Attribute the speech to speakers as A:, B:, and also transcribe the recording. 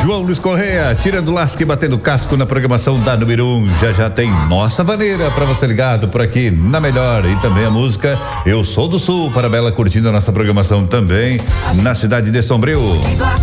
A: João Luiz Correia, tirando lasca e batendo casco na programação da número 1. Já tem Nossa Vaneira pra você ligado por aqui na melhor. E também a música Eu Sou do Sul para a Bela curtindo a nossa programação também na cidade de Sombrio.